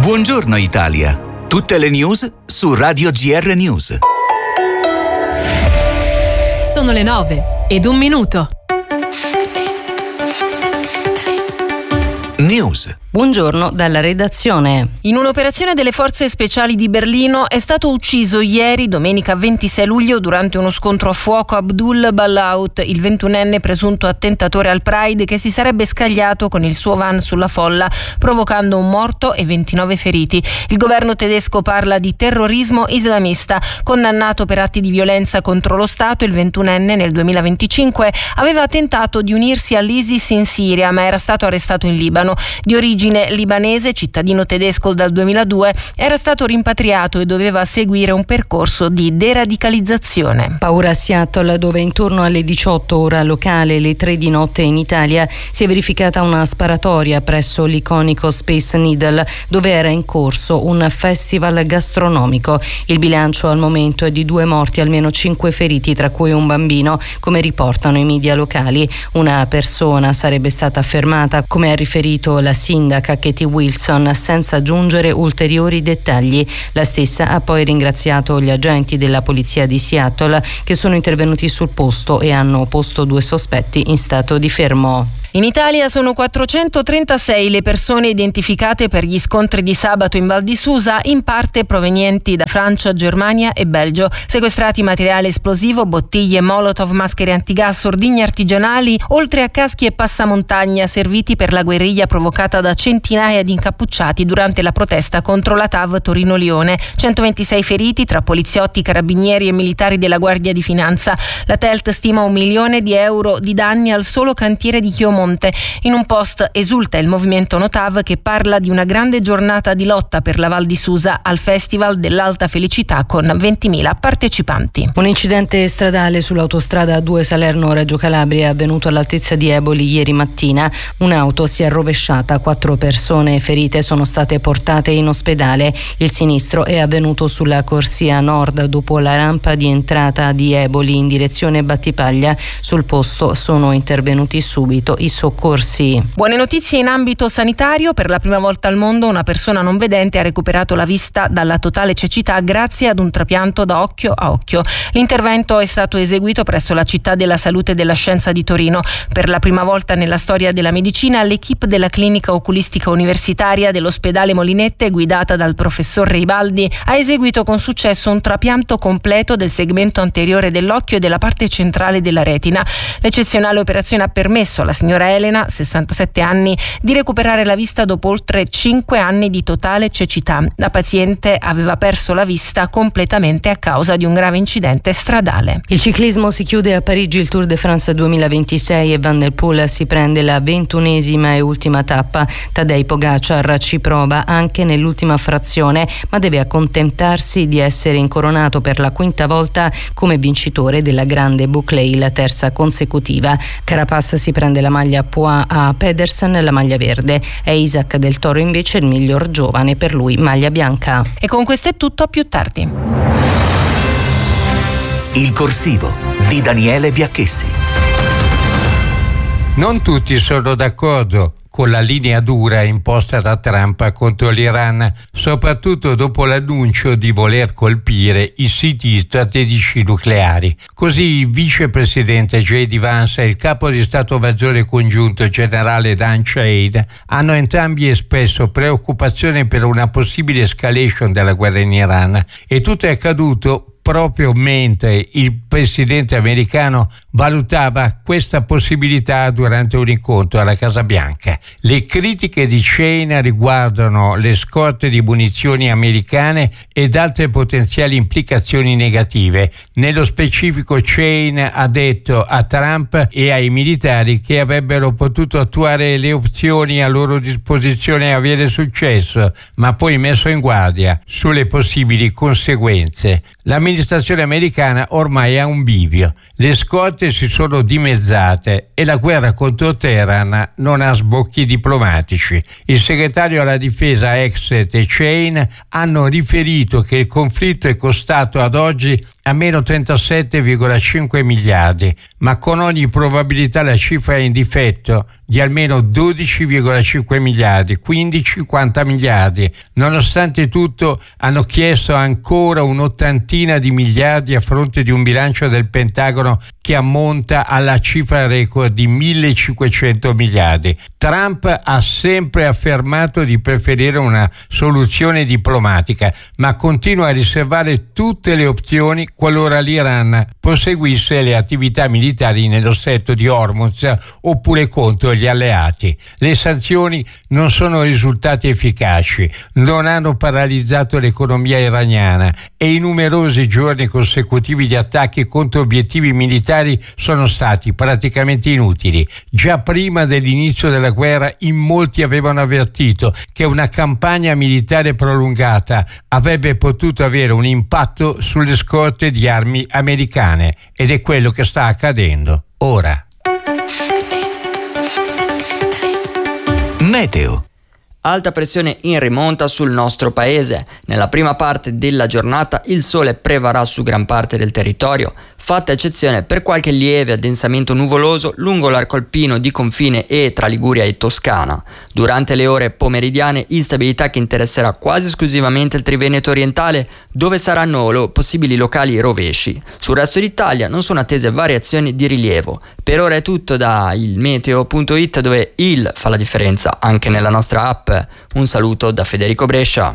Buongiorno Italia. Tutte le news su Radio GR News. Sono le 9:01. News. Buongiorno dalla redazione. In un'operazione delle forze speciali di Berlino è stato ucciso ieri, domenica 26 luglio, durante uno scontro a fuoco Abdul Ballaout, il 21enne presunto attentatore al Pride che si sarebbe scagliato con il suo van sulla folla, provocando un morto e 29 feriti. Il governo tedesco parla di terrorismo islamista. Condannato per atti di violenza contro lo Stato, il 21enne nel 2025 aveva tentato di unirsi all'ISIS in Siria, ma era stato arrestato in Libano. Di origine libanese, cittadino tedesco dal 2002, era stato rimpatriato e doveva seguire un percorso di deradicalizzazione. Paura a Seattle, dove intorno alle 18 ora locale, le 3 di notte in Italia, si è verificata una sparatoria presso l'iconico Space Needle, dove era in corso un festival gastronomico. Il bilancio al momento è di 2 morti e almeno 5 feriti, tra cui un bambino, come riportano i media locali. Una persona sarebbe stata fermata, come ha riferito la sindaca Katie Wilson, senza aggiungere ulteriori dettagli. La stessa ha poi ringraziato gli agenti della polizia di Seattle che sono intervenuti sul posto e hanno posto 2 sospetti in stato di fermo. In Italia sono 436 le persone identificate per gli scontri di sabato in Val di Susa, in parte provenienti da Francia, Germania e Belgio. Sequestrati materiale esplosivo, bottiglie Molotov, maschere antigas, ordigni artigianali, oltre a caschi e passamontagna serviti per la guerriglia provocata da centinaia di incappucciati durante la protesta contro la TAV Torino-Lione. 126 feriti tra poliziotti, carabinieri e militari della Guardia di Finanza. La Telt stima €1 milione di danni al solo cantiere di Chiomonte. In un post esulta il movimento Notav, che parla di una grande giornata di lotta per la Val di Susa al Festival dell'Alta Felicità con 20.000 partecipanti. Un incidente stradale sull'autostrada A2 Salerno-Reggio Calabria è avvenuto all'altezza di Eboli ieri mattina. Un'auto si è rovesciata, 4 persone ferite sono state portate in ospedale. Il sinistro è avvenuto sulla corsia nord dopo la rampa di entrata di Eboli in direzione Battipaglia. Sul posto sono intervenuti subito i soccorsi. Buone notizie in ambito sanitario. Per la prima volta al mondo una persona non vedente ha recuperato la vista dalla totale cecità grazie ad un trapianto da occhio a occhio. L'intervento è stato eseguito presso la Città della Salute e della Scienza di Torino. Per la prima volta nella storia della medicina, l'equipe della Clinica Oculistica Universitaria dell'Ospedale Molinette, guidata dal professor Reibaldi, ha eseguito con successo un trapianto completo del segmento anteriore dell'occhio e della parte centrale della retina. L'eccezionale operazione ha permesso alla signora Elena, 67 anni, di recuperare la vista dopo oltre 5 anni di totale cecità. La paziente aveva perso la vista completamente a causa di un grave incidente stradale. Il ciclismo si chiude a Parigi il Tour de France 2026 e Van der Poel si prende la 21ª e ultima tappa. Tadej Pogacar ci prova anche nell'ultima frazione, ma deve accontentarsi di essere incoronato per la 5ª volta come vincitore della grande Bouclés, la 3ª consecutiva. Carapaz si prende la maglia Poix, a Pedersen la maglia verde. È Isaac Del Toro invece il miglior giovane, per lui maglia bianca. E con questo è tutto, a più tardi. Il corsivo di Daniele Biacchessi. Non tutti sono d'accordo con la linea dura imposta da Trump contro l'Iran, soprattutto dopo l'annuncio di voler colpire i siti strategici nucleari. Così il vicepresidente J.D. Vance e il capo di Stato Maggiore Congiunto generale Dan Shade hanno entrambi espresso preoccupazione per una possibile escalation della guerra in Iran, e tutto è accaduto proprio mentre il presidente americano valutava questa possibilità durante un incontro alla Casa Bianca. Le critiche di Shane riguardano le scorte di munizioni americane ed altre potenziali implicazioni negative. Nello specifico, Shane ha detto a Trump e ai militari che avrebbero potuto attuare le opzioni a loro disposizione e avere successo, ma poi messo in guardia sulle possibili conseguenze. L'amministrazione l'amministrazione americana ormai è a un bivio. Le scorte si sono dimezzate e la guerra contro Teheran non ha sbocchi diplomatici. Il segretario alla difesa Exet e Chain hanno riferito che il conflitto è costato ad oggi a meno 37,5 miliardi, ma con ogni probabilità la cifra è in difetto di almeno 12,5 miliardi, quindi 50 miliardi. Nonostante tutto hanno chiesto ancora un'ottantina di miliardi a fronte di un bilancio del Pentagono che ammonta alla cifra record di 1.500 miliardi. Trump ha sempre affermato di preferire una soluzione diplomatica, ma continua a riservare tutte le opzioni qualora l'Iran proseguisse le attività militari nello stretto di Hormuz oppure contro gli alleati. Le sanzioni non sono risultate efficaci, non hanno paralizzato l'economia iraniana e i numerosi giorni consecutivi di attacchi contro obiettivi militari sono stati praticamente inutili. Già prima dell'inizio della guerra in molti avevano avvertito che una campagna militare prolungata avrebbe potuto avere un impatto sulle scorte di armi americane ed è quello che sta accadendo ora. Meteo. Alta pressione in rimonta sul nostro paese. Nella prima parte della giornata il sole prevarrà su gran parte del territorio, fatta eccezione per qualche lieve addensamento nuvoloso lungo l'arco alpino di confine e tra Liguria e Toscana. Durante le ore pomeridiane instabilità che interesserà quasi esclusivamente il Triveneto orientale, dove saranno possibili locali rovesci. Sul resto d'Italia non sono attese variazioni di rilievo. Per ora è tutto da ilmeteo.it, dove il fa la differenza anche nella nostra app. Un saluto da Federico Brescia.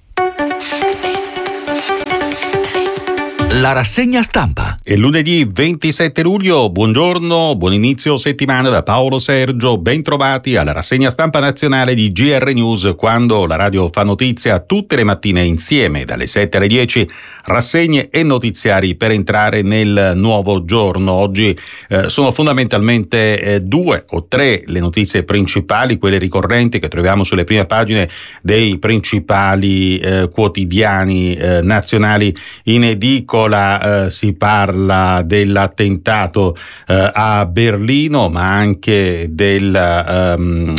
La rassegna stampa. È lunedì 27 luglio, buongiorno, buon inizio settimana da Paolo Sergio, ben trovati alla rassegna stampa nazionale di GR News, quando la radio fa notizia tutte le mattine insieme dalle 7 alle 10, rassegne e notiziari per entrare nel nuovo giorno. Oggi sono fondamentalmente due o tre le notizie principali, quelle ricorrenti che troviamo sulle prime pagine dei principali quotidiani nazionali in edicola. Si parla dell'attentato a Berlino, ma anche delle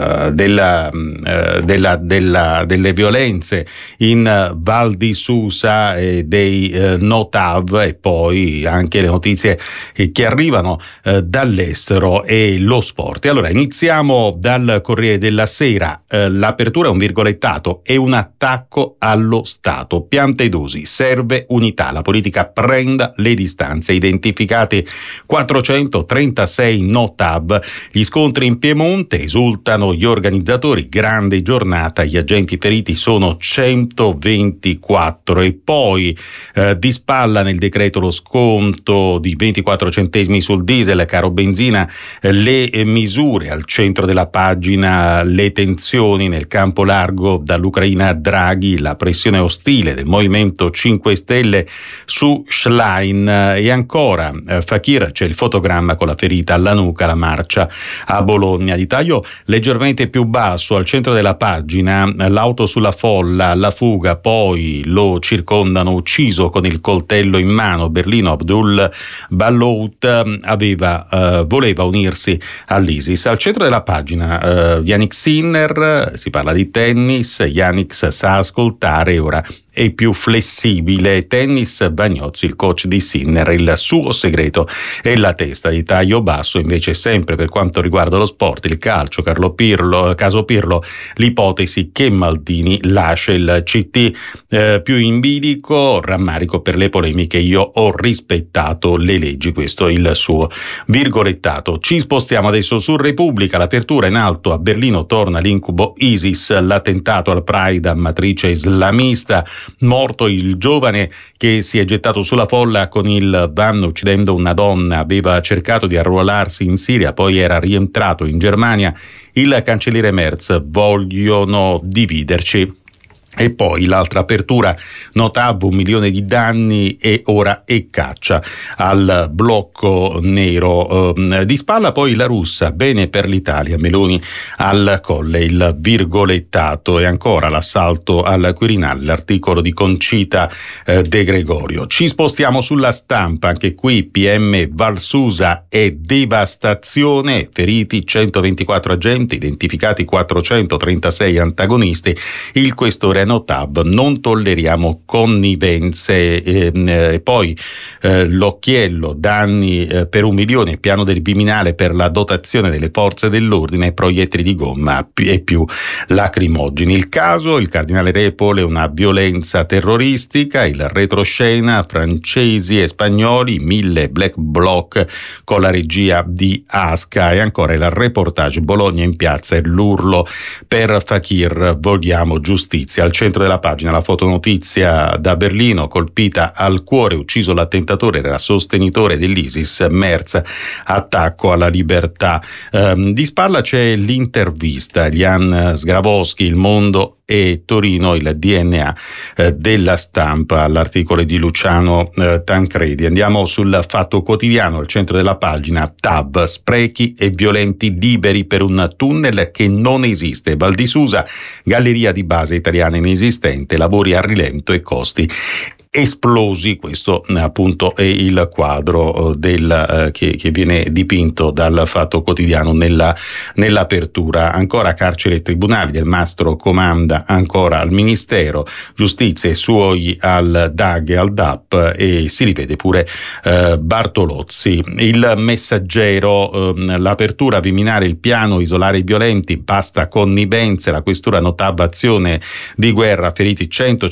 violenze in Val di Susa e dei Notav, e poi anche le notizie che arrivano dall'estero e lo sport. E allora iniziamo dal Corriere della Sera. L'apertura è un virgolettato: è un attacco allo Stato. Piantedosi, serve unità. La politica prenda le distanze. Identificati 436 Notav. Gli scontri in Piemonte, esultano gli organizzatori. Grande giornata, gli agenti feriti sono 124. E poi di spalla nel decreto lo sconto di 24 centesimi sul diesel, caro benzina, le misure. Al centro della pagina le tensioni nel campo largo dall'Ucraina a Draghi, la pressione ostile del Movimento 5 Stelle su Schlein. E ancora Fakir, c'è il fotogramma con la ferita alla nuca, la marcia a Bologna. Di taglio leggermente più basso al centro della pagina, l'auto sulla folla, la fuga, poi lo circondano, ucciso con il coltello in mano. Berlino, Abdul Ballout voleva unirsi all'ISIS. Al centro della pagina Yannick Sinner, si parla di tennis. Yannick sa ascoltare, ora è più flessibile. Tennis, Bagnozzi, il coach di Sinner, il suo segreto è la testa. Di taglio basso invece, sempre per quanto riguarda lo sport, il calcio, caso Pirlo, l'ipotesi che Maldini lascia il CT. Più in bilico, rammarico per le polemiche, io ho rispettato le leggi, questo è il suo virgolettato. Ci spostiamo adesso su Repubblica. L'apertura in alto: a Berlino torna l'incubo ISIS, l'attentato al Pride a matrice islamista. Morto il giovane che si è gettato sulla folla con il van uccidendo una donna. Aveva cercato di arruolarsi in Siria, poi era rientrato in Germania. Il cancelliere Merz: vogliono dividerci. E poi l'altra apertura, Notab, 1 milione di danni e ora è caccia al blocco nero. Di spalla poi la russa, bene per l'Italia, Meloni al Colle, il virgolettato, e ancora l'assalto al Quirinale, l'articolo di Concita De Gregorio. Ci spostiamo sulla Stampa, anche qui PM Valsusa e devastazione, feriti 124 agenti, identificati 436 antagonisti, il questore Notab, non tolleriamo connivenze. Poi l'occhiello, danni per 1 milione, piano del Viminale per la dotazione delle forze dell'ordine, proiettili di gomma e più lacrimogeni. Il caso, il cardinale Repole, una violenza terroristica, il retroscena, francesi e spagnoli, 1000 black bloc con la regia di Asca, e ancora il reportage Bologna in piazza e l'urlo per Fakir, vogliamo giustizia. Al centro della pagina la fotonotizia da Berlino, colpita al cuore, ucciso l'attentatore, era sostenitore dell'ISIS, Merz, attacco alla libertà. Di spalla c'è l'intervista, Jan Sgravoschi, Il Mondo e Torino, il DNA della Stampa, all'articolo di Luciano Tancredi. Andiamo sul Fatto Quotidiano, al centro della pagina, TAV, sprechi e violenti liberi per un tunnel che non esiste. Val di Susa, galleria di base italiana inesistente, lavori a rilento e costi esplosi. Questo appunto è il quadro che viene dipinto dal Fatto Quotidiano nell'apertura. Ancora carcere e tribunali, Del Mastro comanda ancora al Ministero, giustizia e suoi al DAG e al DAP, e si rivede pure Bartolozzi. Il Messaggero, l'apertura Viminale, il piano isolare i violenti, basta connivenze, la questura Notab, azione di guerra, feriti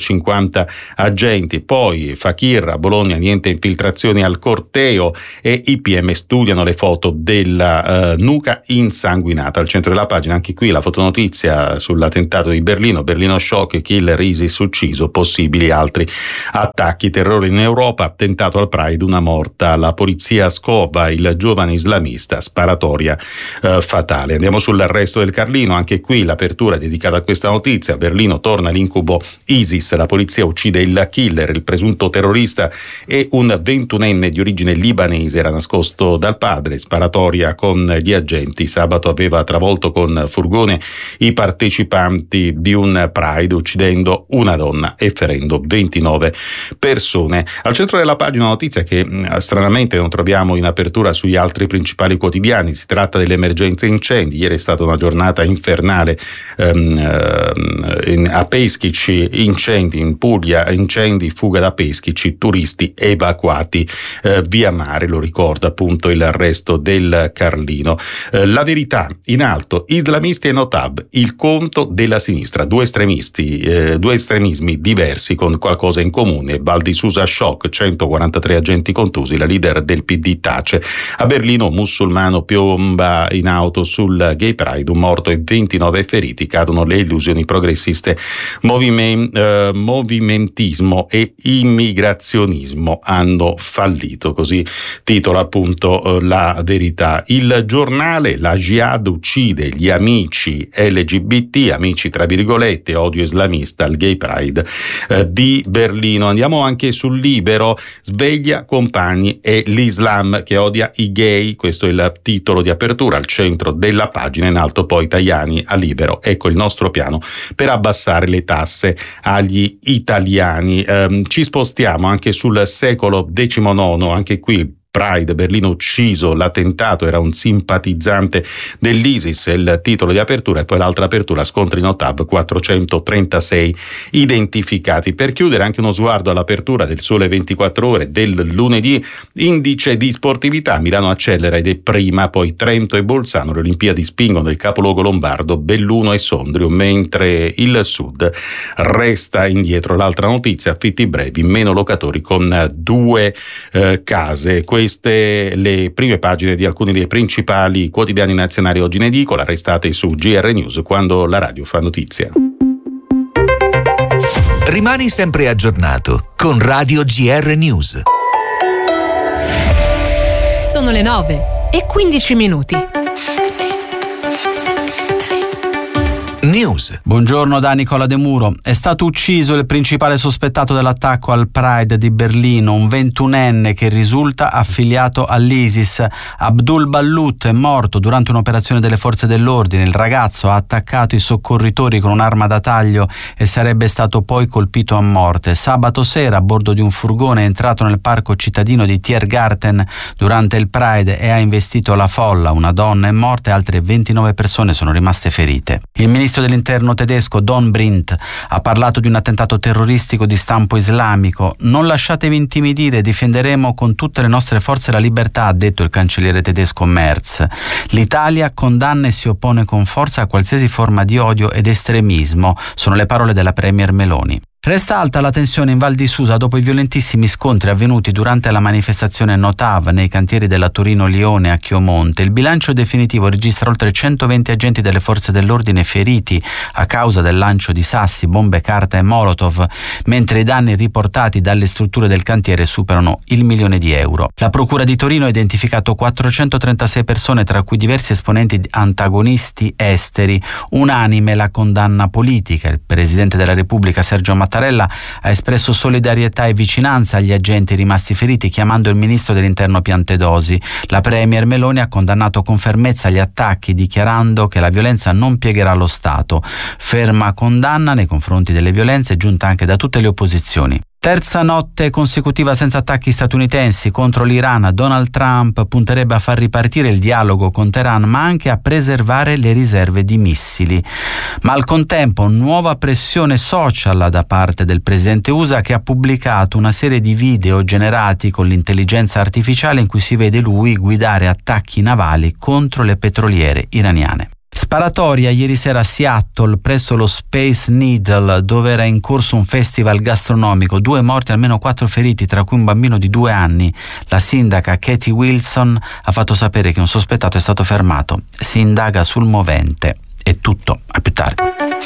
150 agenti. Poi Fakir, a Bologna niente infiltrazioni al corteo, e i PM studiano le foto della nuca insanguinata. Al centro della pagina anche qui la fotonotizia sull'attentato di Berlino shock, killer ISIS ucciso, possibili altri attacchi, terrore in Europa, attentato al Pride, una morta, la polizia scova il giovane islamista, sparatoria fatale. Andiamo sull'arresto del Carlino, anche qui l'apertura dedicata a questa notizia, Berlino torna l'incubo ISIS, la polizia uccide il killer, il presunto terrorista è un 21enne di origine libanese, era nascosto dal padre, sparatoria con gli agenti, sabato aveva travolto con furgone i partecipanti di un Pride, uccidendo una donna e ferendo 29 persone. Al centro della pagina una notizia che stranamente non troviamo in apertura sugli altri principali quotidiani, si tratta dell'emergenza incendi. Ieri è stata una giornata infernale a Peschici, incendi in Puglia, incendi, fuga da Peschici, turisti evacuati via mare, lo ricorda appunto il resto del Carlino. La Verità in alto, islamisti e Notab, il conto della sinistra, due estremismi diversi con qualcosa in comune. Val di Susa shock, 143 agenti contusi, la leader del PD tace. A Berlino musulmano piomba in auto sul Gay Pride, un morto e 29 feriti, cadono le illusioni progressiste, movimentismo e immigrazionismo hanno fallito, così titola appunto La Verità. Il Giornale, la Jihad uccide gli amici LGBT, amici tra virgolette, odio islamista al Gay Pride di Berlino. Andiamo anche sul Libero, sveglia compagni e l'Islam che odia i gay, questo è il titolo di apertura, al centro della pagina. In alto poi Tajani a Libero, ecco il nostro piano per abbassare le tasse agli italiani. Ci spostiamo anche sul Secolo XIX, anche qui Pride, Berlino ucciso, l'attentato era un simpatizzante dell'ISIS, il titolo di apertura, e poi l'altra apertura, scontri Notab, 436 identificati. Per chiudere anche uno sguardo all'apertura del Sole 24 Ore del lunedì, indice di sportività, Milano accelera ed è prima, poi Trento e Bolzano, le Olimpiadi spingono il capoluogo lombardo, Belluno e Sondrio, mentre il Sud resta indietro. L'altra notizia, affitti brevi, meno locatori con 2 case. Queste le prime pagine di alcuni dei principali quotidiani nazionali oggi in edicola. Restate su GR News, quando la radio fa notizia. Rimani sempre aggiornato con Radio GR News. Sono le 9:15. News. Buongiorno da Nicola De Muro. È stato ucciso il principale sospettato dell'attacco al Pride di Berlino, un 21enne che risulta affiliato all'ISIS. Abdul Ballut è morto durante un'operazione delle forze dell'ordine. Il ragazzo ha attaccato i soccorritori con un'arma da taglio e sarebbe stato poi colpito a morte. Sabato sera, a bordo di un furgone, è entrato nel parco cittadino di Tiergarten durante il Pride e ha investito la folla. Una donna è morta e altre 29 persone sono rimaste ferite. Il ministro dell'interno tedesco Don Brindt ha parlato di un attentato terroristico di stampo islamico. Non lasciatevi intimidire, difenderemo con tutte le nostre forze la libertà, ha detto il cancelliere tedesco Merz. L'Italia condanna e si oppone con forza a qualsiasi forma di odio ed estremismo, sono le parole della premier Meloni. Resta alta la tensione in Val di Susa dopo i violentissimi scontri avvenuti durante la manifestazione Notav nei cantieri della Torino-Lione a Chiomonte. Il bilancio definitivo registra oltre 120 agenti delle forze dell'ordine feriti a causa del lancio di sassi, bombe carta e molotov, mentre i danni riportati dalle strutture del cantiere superano il €1.000.000. La Procura di Torino ha identificato 436 persone, tra cui diversi esponenti antagonisti esteri. Unanime la condanna politica. Il Presidente della Repubblica Sergio Mattarella ha espresso solidarietà e vicinanza agli agenti rimasti feriti, chiamando il ministro dell'interno Piantedosi. La premier Meloni ha condannato con fermezza gli attacchi, dichiarando che la violenza non piegherà lo Stato. Ferma condanna nei confronti delle violenze giunta anche da tutte le opposizioni. Terza notte consecutiva senza attacchi statunitensi contro l'Iran. Donald Trump punterebbe a far ripartire il dialogo con Teheran, ma anche a preservare le riserve di missili. Ma al contempo nuova pressione social da parte del presidente USA, che ha pubblicato una serie di video generati con l'intelligenza artificiale in cui si vede lui guidare attacchi navali contro le petroliere iraniane. Sparatoria ieri sera a Seattle presso lo Space Needle, dove era in corso un festival gastronomico. 2 morti, almeno 4 feriti, tra cui un bambino di 2 anni. La sindaca Katie Wilson ha fatto sapere che un sospettato è stato fermato. Si indaga sul movente. È tutto, a più tardi.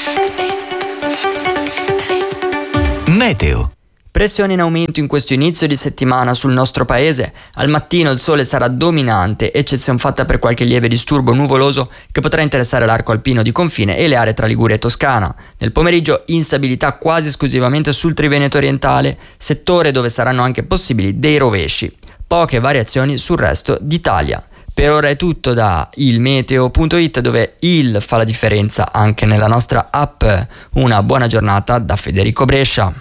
Meteo. Pressione in aumento in questo inizio di settimana sul nostro paese. Al mattino il sole sarà dominante, eccezione fatta per qualche lieve disturbo nuvoloso che potrà interessare l'arco alpino di confine e le aree tra Liguria e Toscana. Nel pomeriggio instabilità quasi esclusivamente sul Triveneto orientale, settore dove saranno anche possibili dei rovesci. Poche variazioni sul resto d'Italia. Per ora è tutto da ilmeteo.it, dove il fa la differenza anche nella nostra app. Una buona giornata da Federico Brescia.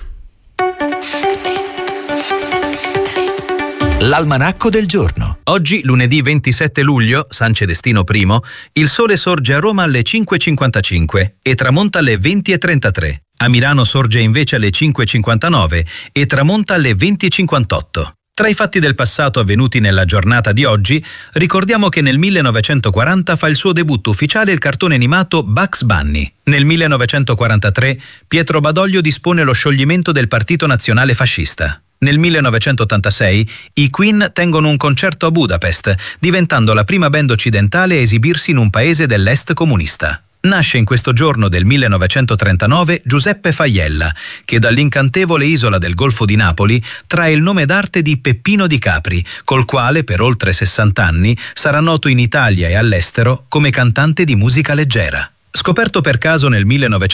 L'almanacco del giorno. Oggi, lunedì 27 luglio, San Celestino I, il sole sorge a Roma alle 5:55 e tramonta alle 20:33. A Milano sorge invece alle 5:59 e tramonta alle 20:58. Tra i fatti del passato avvenuti nella giornata di oggi, ricordiamo che nel 1940 fa il suo debutto ufficiale il cartone animato Bugs Bunny. Nel 1943 Pietro Badoglio dispone lo scioglimento del Partito Nazionale Fascista. Nel 1986 i Queen tengono un concerto a Budapest, diventando la prima band occidentale a esibirsi in un paese dell'est comunista. Nasce in questo giorno del 1939 Giuseppe Faiella, che dall'incantevole isola del Golfo di Napoli trae il nome d'arte di Peppino di Capri, col quale per oltre 60 anni sarà noto in Italia e all'estero come cantante di musica leggera. Scoperto per caso nel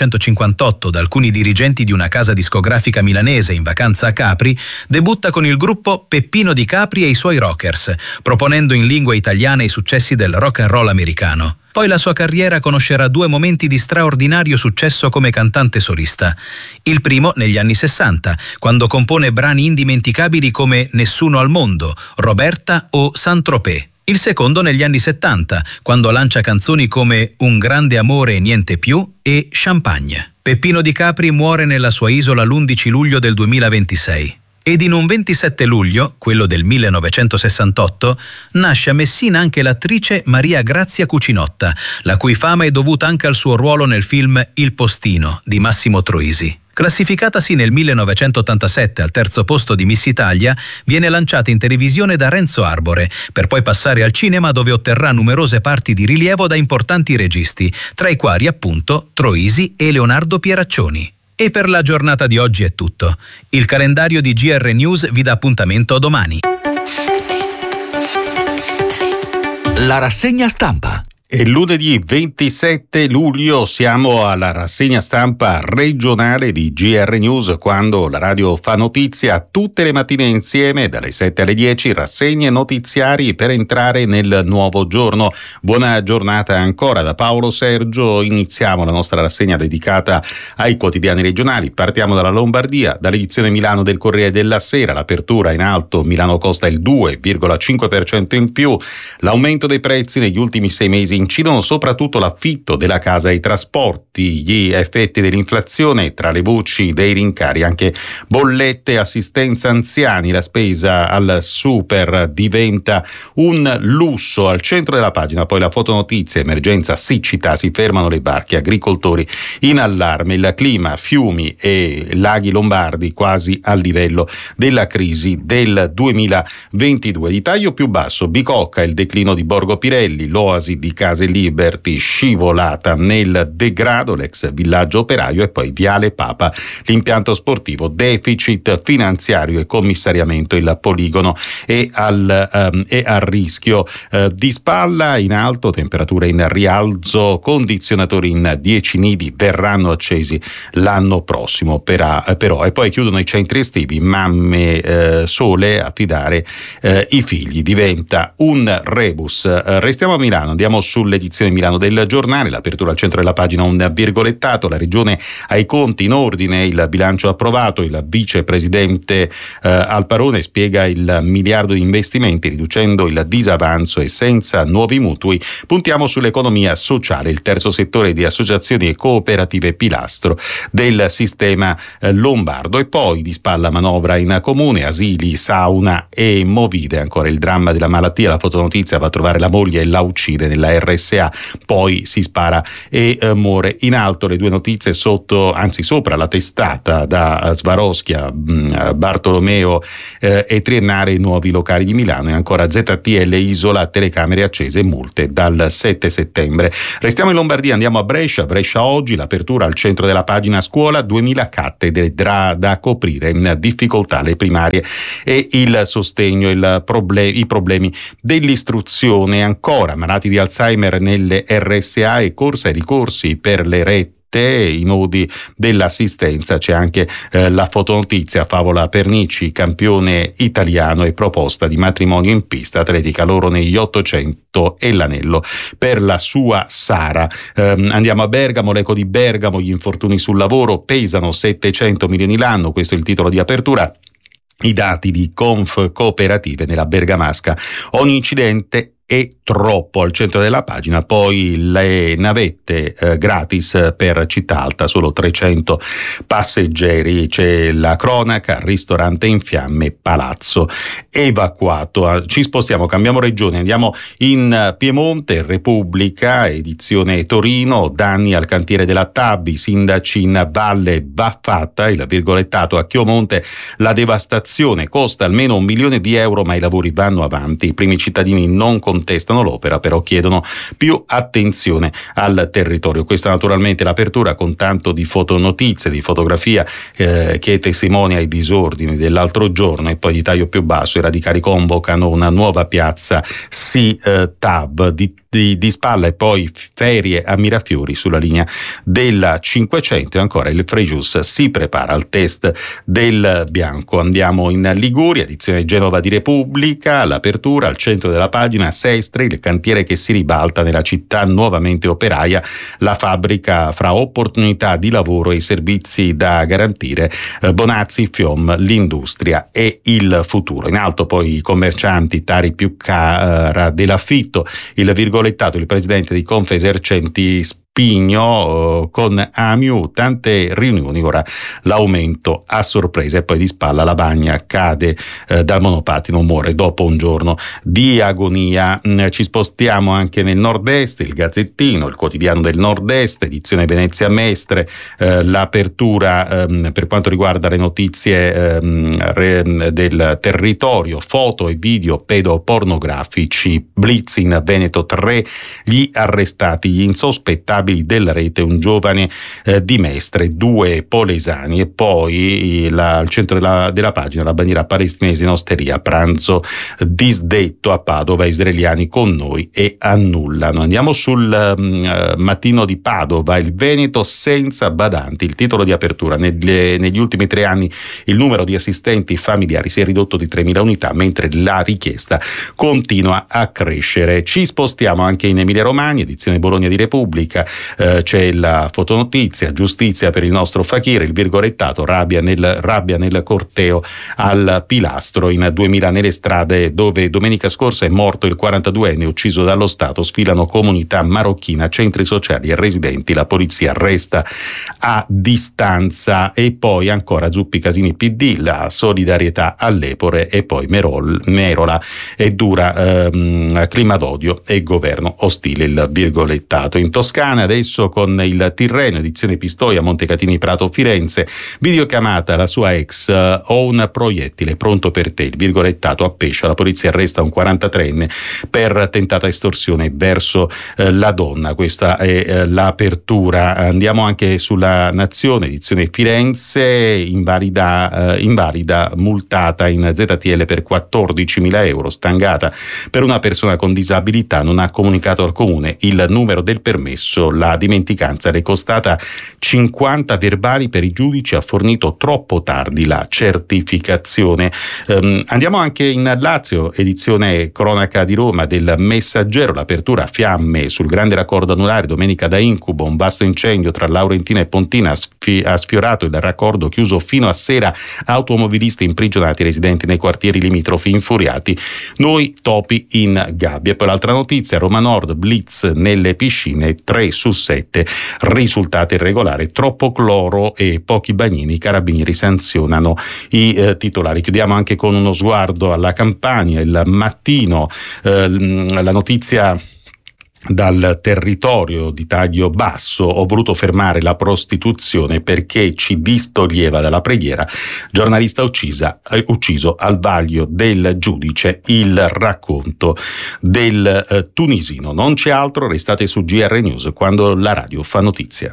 1958 da alcuni dirigenti di una casa discografica milanese in vacanza a Capri, debutta con il gruppo Peppino di Capri e i suoi Rockers, proponendo in lingua italiana i successi del rock and roll americano. Poi la sua carriera conoscerà 2 momenti di straordinario successo come cantante solista. Il primo negli anni 60, quando compone brani indimenticabili come Nessuno al mondo, Roberta o Saint-Tropez. Il secondo negli anni 70, quando lancia canzoni come Un grande amore e niente più e Champagne. Peppino di Capri muore nella sua isola l'11 luglio del 2026. Ed in un 27 luglio, quello del 1968, nasce a Messina anche l'attrice Maria Grazia Cucinotta, la cui fama è dovuta anche al suo ruolo nel film Il postino di Massimo Troisi. Classificatasi nel 1987 al 3° posto di Miss Italia, viene lanciata in televisione da Renzo Arbore, per poi passare al cinema, dove otterrà numerose parti di rilievo da importanti registi, tra i quali appunto Troisi e Leonardo Pieraccioni. E per la giornata di oggi è tutto. Il calendario di GR News vi dà appuntamento a domani. La rassegna stampa. E lunedì 27 luglio siamo alla rassegna stampa regionale di GR News, quando la radio fa notizia tutte le mattine insieme dalle 7 alle 10, rassegne notiziari per entrare nel nuovo giorno. Buona giornata ancora da Paolo Sergio. Iniziamo la nostra rassegna dedicata ai quotidiani regionali. Partiamo dalla Lombardia, dall'edizione Milano del Corriere della Sera. L'apertura in alto, Milano costa il 2,5% in più. L'aumento dei prezzi negli ultimi 6 mesi incidono soprattutto l'affitto della casa e i trasporti, gli effetti dell'inflazione, tra le voci dei rincari anche bollette, assistenza anziani, la spesa al super diventa un lusso. Al centro della pagina poi la fotonotizia, emergenza siccità, si fermano le barche, agricoltori in allarme, il clima, fiumi e laghi lombardi quasi al livello della crisi del 2022. Di taglio più basso, Bicocca, il declino di Borgo Pirelli, l'oasi di Case Liberty scivolata nel degrado, l'ex villaggio operaio, e poi Viale Papa, l'impianto sportivo, deficit finanziario e commissariamento, il poligono è al rischio di spalla. In alto, temperature in rialzo, condizionatori in 10 nidi verranno accesi l'anno prossimo però. E poi chiudono i centri estivi, mamme sole, affidare i figli diventa un rebus. Restiamo a Milano, andiamo sull'edizione Milano del Giornale, l'apertura al centro della pagina, un virgolettato, la regione ai conti in ordine, il bilancio approvato, il vicepresidente Alparone spiega il miliardo di investimenti riducendo il disavanzo e senza nuovi mutui. Puntiamo sull'economia sociale, il terzo settore di associazioni e cooperative pilastro del sistema lombardo. E poi di spalla manovra in comune, asili, sauna e movide. Ancora il dramma della malattia, la fotonotizia va a trovare la moglie e la uccide nella RSA, poi si spara e muore. In alto le due notizie sopra la testata, da Svaroskia, Bartolomeo e Triennale, i nuovi locali di Milano, e ancora ZTL Isola, telecamere accese, multe dal 7 settembre. Restiamo in Lombardia, andiamo a Brescia oggi, l'apertura al centro della pagina scuola, 2000 cattedre da coprire, difficoltà le primarie e il sostegno, i problemi dell'istruzione. Ancora malati di Alzheimer nelle RSA e corsa ai ricorsi per le rette, i nodi dell'assistenza. C'è anche la fotonotizia, Favola Pernici, campione italiano e proposta di matrimonio in pista atletica, loro negli 800 e l'anello per la sua Sara. Andiamo a Bergamo, l'eco di Bergamo, gli infortuni sul lavoro pesano 700 milioni l'anno, questo è il titolo di apertura. I dati di Conf Cooperative nella Bergamasca, ogni incidente è troppo. Al centro della pagina poi le navette gratis per Città Alta, solo 300 passeggeri. C'è la cronaca, ristorante in fiamme, palazzo evacuato. Ci spostiamo, cambiamo regione, andiamo in Piemonte, Repubblica, edizione Torino, danni al cantiere della TAB, i sindaci in valle, va fatta, il virgolettato a Chiomonte, la devastazione costa almeno €1 milione ma i lavori vanno avanti, i primi cittadini non contestano l'opera, però chiedono più attenzione al territorio. Questa naturalmente l'apertura con tanto di fotonotizie, di fotografia che testimonia i disordini dell'altro giorno. E poi di taglio più basso, i radicali convocano una nuova piazza TAB di spalla, e poi ferie a Mirafiori sulla linea della 500. E ancora il Frejus si prepara al test del bianco. Andiamo in Liguria, edizione Genova di Repubblica, l'apertura al centro della pagina, Sestri, il cantiere che si ribalta nella città nuovamente operaia, la fabbrica fra opportunità di lavoro e servizi da garantire, Bonazzi, FIOM, l'industria e il futuro. In alto poi i commercianti, Tari più cara dell'affitto, il virgolettato, il presidente di Confesercenti Pigno con Amiu, tante riunioni, ora l'aumento a sorpresa. E poi di spalla la Bagna cade dal monopattino, muore dopo un giorno di agonia. Ci spostiamo anche nel nord-est, il Gazzettino, il quotidiano del nord-est, edizione Venezia Mestre, l'apertura per quanto riguarda le notizie del territorio, foto e video pedopornografici, blitz in Veneto, 3 gli arrestati, gli insospettabili responsabili della rete, un giovane di Mestre, 2 polesani, e poi al centro della pagina la bandiera palestinese in osteria, pranzo disdetto a Padova, israeliani con noi e annullano. Andiamo sul Mattino di Padova, il Veneto senza badanti, il titolo di apertura. Negli ultimi 3 anni il numero di assistenti familiari si è ridotto di 3.000 unità, mentre la richiesta continua a crescere. Ci spostiamo anche in Emilia Romagna, edizione Bologna di Repubblica, c'è la fotonotizia, giustizia per il nostro Fakir, il virgolettato, rabbia nel corteo al Pilastro. In 2000 nelle strade dove domenica scorsa è morto il 42enne ucciso dallo Stato sfilano comunità marocchina, centri sociali e residenti, la polizia resta a distanza. E poi ancora Zuppi Casini PD, la solidarietà all'Epore, e poi Merola e dura clima d'odio e governo ostile, il virgolettato. In Toscana adesso con il Tirreno, edizione Pistoia, Montecatini Prato Firenze, videochiamata la sua ex, ho un proiettile pronto per te, il virgolettato a Pescia, la polizia arresta un 43enne per tentata estorsione verso la donna. Questa è l'apertura. Andiamo anche sulla Nazione, edizione Firenze, invalida multata in ZTL per 14.000 euro, stangata per una persona con disabilità, non ha comunicato al comune il numero del permesso, la dimenticanza le è costata 50 verbali per i giudici, ha fornito troppo tardi la certificazione. Andiamo anche in Lazio, edizione cronaca di Roma del Messaggero, l'apertura a fiamme sul grande raccordo anulare, domenica da incubo, un vasto incendio tra Laurentina e Pontina ha sfiorato il raccordo chiuso fino a sera, automobilisti imprigionati, residenti nei quartieri limitrofi infuriati, noi topi in gabbia. E poi l'altra notizia, Roma Nord, blitz nelle piscine, 3 su 7 risultati irregolari, troppo cloro e pochi bagnini, i carabinieri sanzionano i titolari. Chiudiamo anche con uno sguardo alla Campania, il Mattino, la notizia dal territorio di taglio basso, ho voluto fermare la prostituzione perché ci distoglieva dalla preghiera, giornalista ucciso al vaglio del giudice, il racconto del tunisino. Non c'è altro, restate su GR News quando la radio fa notizia.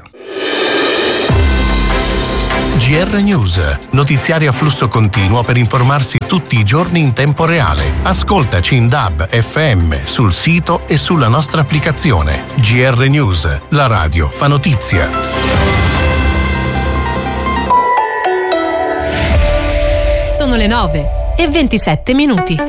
GR News, notiziari a flusso continuo per informarsi tutti i giorni in tempo reale. Ascoltaci in DAB, FM, sul sito e sulla nostra applicazione. GR News, la radio fa notizia. Sono le 9:27.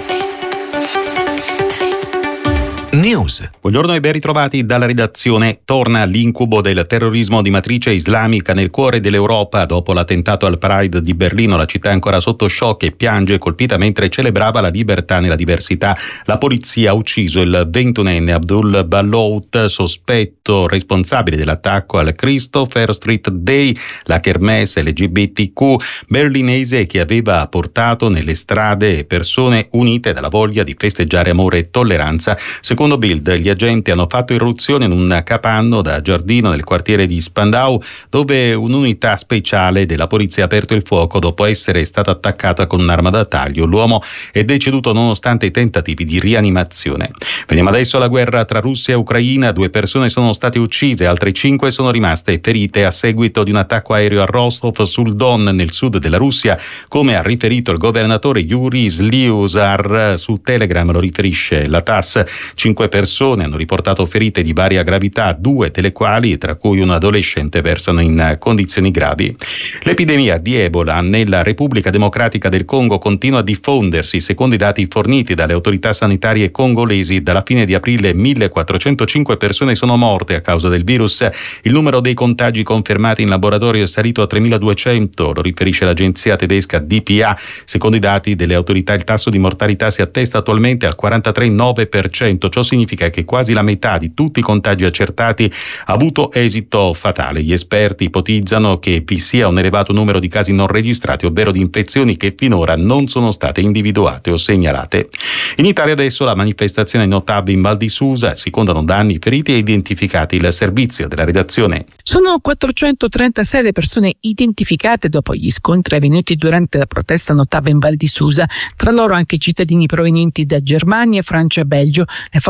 News. Buongiorno e ben ritrovati dalla redazione. Torna l'incubo del terrorismo di matrice islamica nel cuore dell'Europa. Dopo l'attentato al Pride di Berlino, la città è ancora sotto shock e piange colpita mentre celebrava la libertà nella diversità. La polizia ha ucciso il 21enne Abdul Ballout, sospetto responsabile dell'attacco al Christopher Street Day, la kermesse LGBTQ berlinese che aveva portato nelle strade persone unite dalla voglia di festeggiare amore e tolleranza. Secondo Bild, gli agenti hanno fatto irruzione in un capanno da giardino nel quartiere di Spandau, dove un'unità speciale della polizia ha aperto il fuoco dopo essere stata attaccata con un'arma da taglio. L'uomo è deceduto nonostante i tentativi di rianimazione. Veniamo adesso alla guerra tra Russia e Ucraina. 2 persone sono state uccise, altre 5 sono rimaste ferite a seguito di un attacco aereo a Rostov sul Don, nel sud della Russia, come ha riferito il governatore Yuri Sliusar su Telegram, lo riferisce la TASS. 5 persone hanno riportato ferite di varia gravità, 2 delle quali, tra cui un adolescente, versano in condizioni gravi. L'epidemia di Ebola nella Repubblica Democratica del Congo continua a diffondersi. Secondo i dati forniti dalle autorità sanitarie congolesi, dalla fine di aprile 1.405 persone sono morte a causa del virus. Il numero dei contagi confermati in laboratorio è salito a 3.200, lo riferisce l'agenzia tedesca DPA. Secondo i dati delle autorità il tasso di mortalità si attesta attualmente al 43,9%. Ciò significa che quasi la metà di tutti i contagi accertati ha avuto esito fatale. Gli esperti ipotizzano che vi sia un elevato numero di casi non registrati, ovvero di infezioni che finora non sono state individuate o segnalate. In Italia adesso la manifestazione Notab in Val di Susa, si contano danni, feriti e identificati. Il servizio della redazione. Sono 436 le persone identificate dopo gli scontri avvenuti durante la protesta Notab in Val di Susa, tra loro anche cittadini provenienti da Germania, Francia e Belgio. Le forze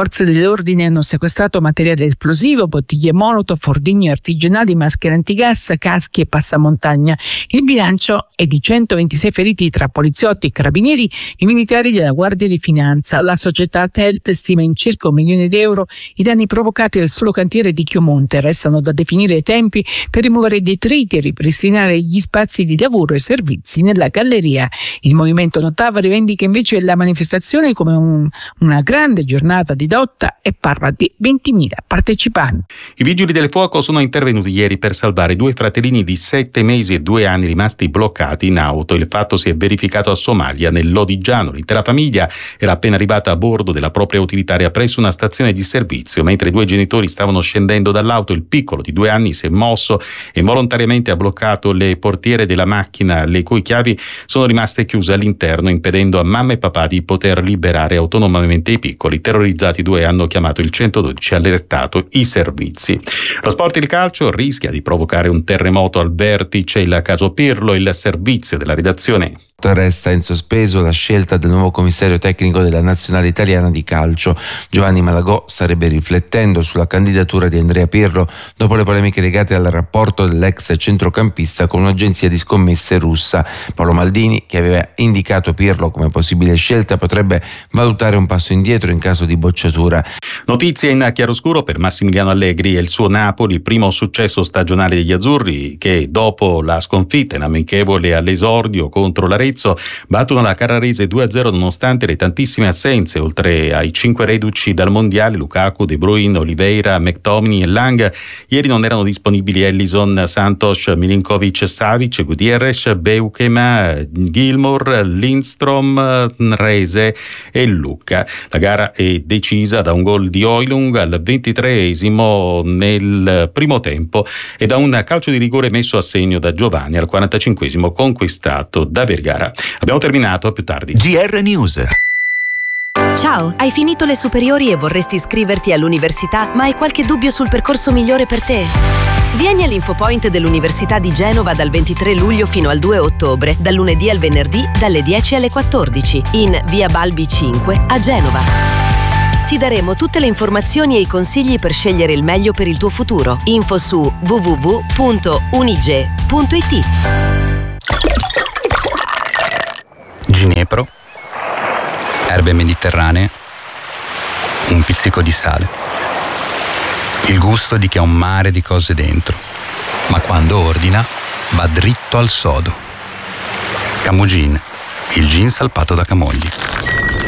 forze dell'ordine hanno sequestrato materiale esplosivo, bottiglie Molotov, ordigni artigianali, maschere antigas, caschi e passamontagna. Il bilancio è di 126 feriti tra poliziotti e carabinieri e militari della Guardia di Finanza. La società TELT stima in circa €1 milione i danni provocati dal solo cantiere di Chiomonte. Restano da definire i tempi per rimuovere i detriti e ripristinare gli spazi di lavoro e servizi nella galleria. Il movimento Notava rivendica invece la manifestazione come una grande giornata di lotta e parla di 20.000 partecipanti. I vigili del fuoco sono intervenuti ieri per salvare 2 fratellini di 7 mesi e 2 anni rimasti bloccati in auto. Il fatto si è verificato a Somalia, nel Lodigiano. L'intera famiglia era appena arrivata a bordo della propria utilitaria presso una stazione di servizio. Mentre i 2 genitori stavano scendendo dall'auto, il piccolo di 2 anni si è mosso e involontariamente ha bloccato le portiere della macchina, le cui chiavi sono rimaste chiuse all'interno, impedendo a mamma e papà di poter liberare autonomamente i piccoli. Terrorizzati, i 2 hanno chiamato il 112 e allertato i servizi. Lo sport e il calcio rischia di provocare un terremoto al vertice. Il caso Pirlo, il servizio della redazione. Resta in sospeso la scelta del nuovo commissario tecnico della nazionale italiana di calcio. Giovanni Malagò starebbe riflettendo sulla candidatura di Andrea Pirlo dopo le polemiche legate al rapporto dell'ex centrocampista con un'agenzia di scommesse russa. Paolo Maldini, che aveva indicato Pirlo come possibile scelta, potrebbe valutare un passo indietro in caso di bocciatura. Notizie in chiaroscuro per Massimiliano Allegri e il suo Napoli, primo successo stagionale degli azzurri, che dopo la sconfitta in amichevole all'esordio contro l'Arezzo battono la Carrarese 2-0 nonostante le tantissime assenze. Oltre ai 5 reduci dal mondiale, Lukaku, De Bruyne, Oliveira, McTominay e Lang, ieri non erano disponibili Ellison, Santos, Milinkovic, Savic, Gutierrez, Beukema, Gilmour, Lindstrom, Rese e Lucca. La gara è decisa da un gol di Højlund al 23esimo nel primo tempo e da un calcio di rigore messo a segno da Giovanni al 45esimo, conquistato da Vergara. Abbiamo terminato, a più tardi. GR News. Ciao, hai finito le superiori e vorresti iscriverti all'università, ma hai qualche dubbio sul percorso migliore per te? Vieni all'Infopoint dell'Università di Genova dal 23 luglio fino al 2 ottobre, dal lunedì al venerdì dalle 10 alle 14, in via Balbi 5 a Genova. Ti daremo tutte le informazioni e i consigli per scegliere il meglio per il tuo futuro. Info su www.unige.it. Ginepro, erbe mediterranee, un pizzico di sale. Il gusto di chi ha un mare di cose dentro, ma quando ordina va dritto al sodo. Camogin, il gin salpato da Camogli.